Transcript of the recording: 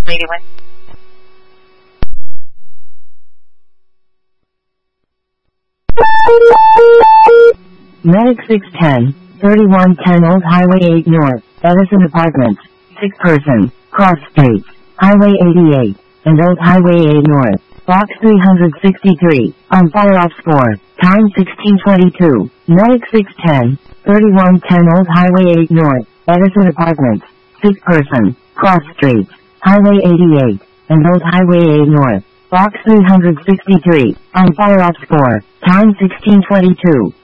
Immediately. Medic 610, 3110 Old Highway 8 North, Edison Apartments. 6 person, cross streets, Highway 88, and Old Highway 8 North, Box 363, on fire off score, time 1622. Medic 610, 3110 Old Highway 8 North, Edison Apartments. 6 person, cross streets, Highway 88, and Old Highway 8 North, Box 363, on fire off score, time 1622.